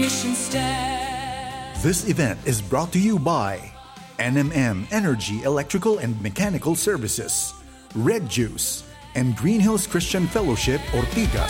This event is brought to you by NMM Energy Electrical and Mechanical Services, Red Juice, and Green Hills Christian Fellowship Ortigas